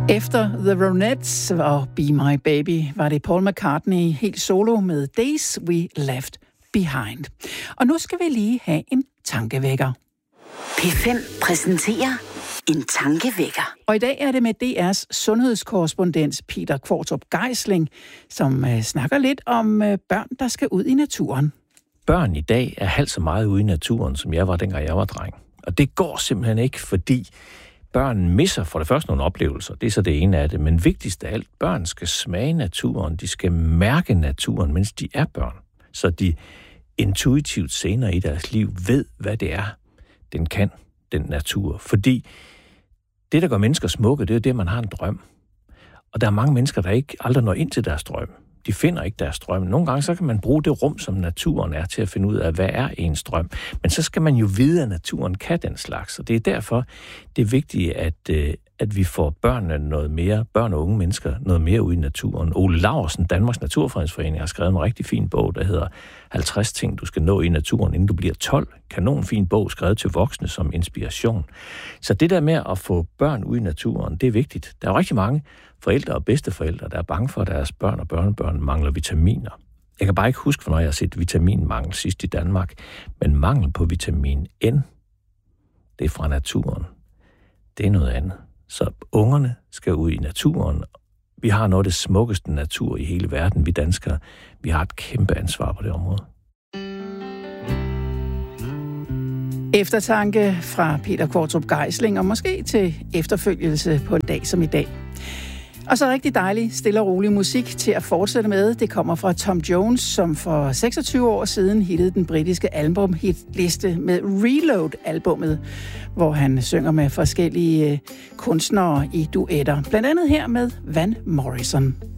Efter The Ronettes og Be My Baby var det Paul McCartney helt solo med Days We Left Behind. Og nu skal vi lige have en tankevækker. P5 præsenterer en tankevækker. Og i dag er det med DR's sundhedskorrespondent Peter Qvortrup Geisling, som snakker lidt om børn, der skal ud i naturen. Børn i dag er halvt så meget ude i naturen, som jeg var, dengang jeg var dreng. Og det går simpelthen ikke, fordi børn misser for det første nogle oplevelser. Det er så det ene af det. Men vigtigst af alt, børn skal smage naturen. De skal mærke naturen, mens de er børn. Så de intuitivt senere i deres liv ved, hvad det er, den kan, den natur. Fordi det, der gør mennesker smukke, det er det, man har en drøm. Og der er mange mennesker, der ikke aldrig når ind til deres drøm. De finder ikke deres drøm. Nogle gange så kan man bruge det rum, som naturen er, til at finde ud af, hvad er ens drøm. Men så skal man jo vide, at naturen kan den slags. Og det er derfor, det er vigtigt, at vi får børn og unge mennesker noget mere ud i naturen. Ole Laursen, Danmarks Naturfredningsforening, har skrevet en rigtig fin bog, der hedder 50 ting, du skal nå i naturen, inden du bliver 12. Kanon fin bog, skrevet til voksne som inspiration. Så det der med at få børn ud i naturen, det er vigtigt. Der er jo rigtig mange forældre og bedsteforældre, der er bange for, at deres børn og børnebørn mangler vitaminer. Jeg kan bare ikke huske, hvornår jeg har set vitaminmangel sidst i Danmark. Men mangel på vitamin N, det er fra naturen. Det er noget andet. Så ungerne skal ud i naturen. Vi har noget af det smukkeste natur i hele verden, vi danskere. Vi har et kæmpe ansvar på det område. Eftertanke fra Peter Qvortrup Geisling, og måske til efterfølgelse på en dag som i dag. Og så rigtig dejlig, stille og rolig musik til at fortsætte med. Det kommer fra Tom Jones, som for 26 år siden hittede den britiske albumhitliste med Reload-albummet, hvor han synger med forskellige kunstnere i duetter. Blandt andet her med Van Morrison.